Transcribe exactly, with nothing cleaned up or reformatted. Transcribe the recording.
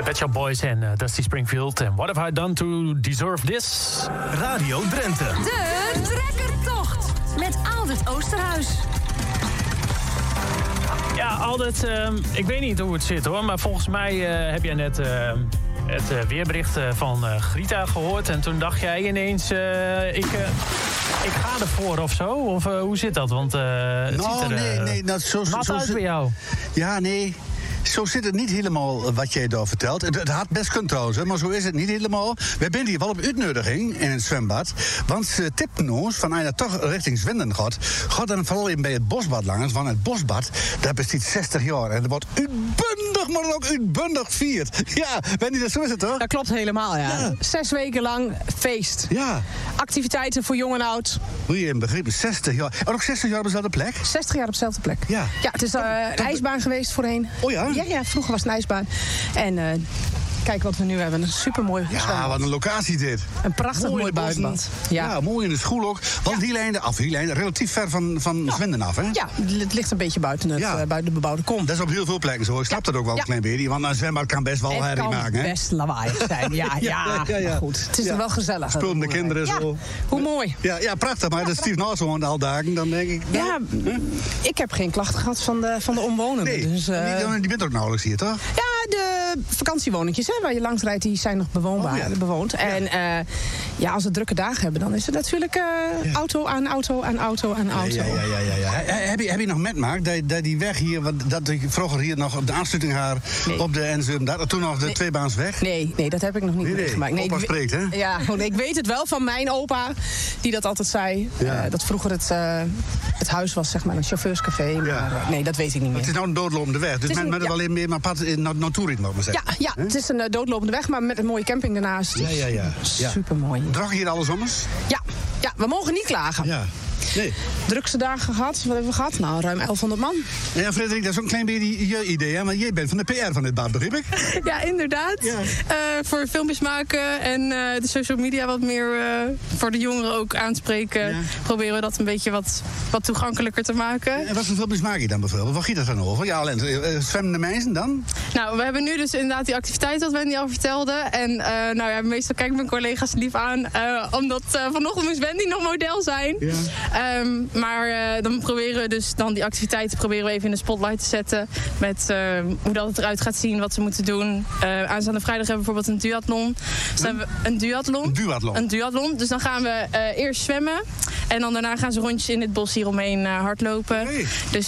De Pet Shop Boys en uh, Dusty Springfield. En What Have I Done to Deserve This? Radio Drenthe. De Trekkertocht met Aldert Oosterhuis. Ja, Aldert, uh, ik weet niet hoe het zit hoor. Maar volgens mij uh, heb jij net uh, het uh, weerbericht uh, van uh, Grita gehoord. En toen dacht jij ineens, uh, ik, uh, ik ga ervoor of zo. Of uh, hoe zit dat? Want uh, het nou, ziet er uh, nee, nee, dat zo, nat zo, uit zo, bij jou. Ja, nee. Zo zit het niet helemaal wat jij daar vertelt. Het, het had best kunnen trouwens, hè, maar zo is het niet helemaal. Wij zijn hier wel op uitnodiging in het zwembad. Want ze tipten ons van als je toch richting Zwinden gaat. Gaat dan vooral even bij het bosbad langs. Want het bosbad, dat bestaat zestig jaar. En er wordt uitbundig, maar dan ook uitbundig vierd. Ja, ben je dat zo is het toch? Dat klopt helemaal, ja. Ja. Zes weken lang feest. Ja. Activiteiten voor jong en oud. Hoe je hem begrepen, zestig jaar. Oh, nog zestig jaar op dezelfde plek? zestig jaar op dezelfde plek. Ja. Ja, het is uh, een ijsbaan geweest voorheen. Oh ja? Ja, ja, vroeger was het een ijsbaan. En uh, kijk wat we nu hebben. Een supermooi Ja, zwembad. wat een locatie dit. Een prachtig mooi, in de bossen. buitenbad. Ja. Ja. mooi in de school ook. Want Ja. die lijn, af, die lijn, relatief ver van, van Zwinden af, hè? Ja, het ligt een beetje buiten, het, Ja. uh, buiten de bebouwde kom. Dat is op heel veel plekken zo. Ik snap dat ook wel Ja. een klein beetje. Want een zwembad kan best wel Het herrie kan maken, hè? best lawaaiig zijn. Ja, ja, Ja, ja, ja. maar goed. Het is Ja. er wel gezellig. Spulende kinderen ja. zo. Hoe mooi. Ja, ja, prachtig. Maar dat is Steve Naast woont al dagen, dan denk ik... Ja, ik heb geen klachten gehad van de, van de omwonenden. Nee, Dus, uh, die, die bent ook nauwelijks hier, toch? ja, de vakantiewoningjes hè, waar je langs rijdt, die zijn nog bewoonbaar, Oh, ja. bewoond. En uh, ja, als we drukke dagen hebben, dan is het natuurlijk uh, Ja. auto aan auto aan auto aan auto. Ja, ja, ja, ja, ja. He- Heb je, heb je nog metmaakt dat, dat die weg hier, want dat ik vroeger hier nog op de aansluiting haar Nee. op de N zeven, dat toen nog de Nee. tweebaansweg? Nee, nee, dat heb ik nog niet Nee, nee. meegemaakt. Opa ik, spreekt, hè? Ja, oh, nee, ik weet het wel van mijn opa, die dat altijd zei. Ja. Uh, dat vroeger het, uh, het huis was, zeg maar, een chauffeurscafé. Maar, Ja. uh, nee, dat weet ik niet Het meer. is nou een doodlopende weg, dus is men een- moet er ja. wel in meer maar pad in na- naartoe rijden, mag ik maar Ja, zeggen. ja, het is een uh, doodlopende weg, maar met een mooie camping ernaast. Ja, ja, ja. Ja. Super mooi. Drag hier alle zomers? Ja, ja, we mogen niet klagen. Ja. Nee. Drukste dagen gehad, wat hebben we gehad? Nou, ruim elfhonderd man. Ja, Frederik, dat is ook een klein beetje je idee, hè? Want jij bent van de P R van dit bad, begrijp ik? Ja, inderdaad. Ja. Eh, voor filmpjes maken en eh, de social media wat meer eh, voor de jongeren ook aanspreken. Ja. Proberen we dat een beetje wat, wat toegankelijker te maken. En wat voor filmpjes maak je dan bijvoorbeeld? Wat gaat dat dan over? Ja, alleen uh, zwemmende meisjes dan? Nou, we hebben nu dus inderdaad die activiteit wat Wendy al vertelde. En eh, nou ja, meestal kijken mijn collega's lief aan. eh, omdat uh, vanochtend moest Wendy nog model zijn. Ja. Ehm, maar uh, dan proberen we dus dan die activiteiten proberen we even in de spotlight te zetten. Met uh, hoe dat het eruit gaat zien, wat ze moeten doen. Uh, aanstaande vrijdag hebben we bijvoorbeeld een duathlon. Dus dan hebben we een duathlon. Een duathlon. Een duathlon. Dus dan gaan we uh, eerst zwemmen. En dan daarna gaan ze rondjes in het bos hieromheen uh, hardlopen. Hey. Dus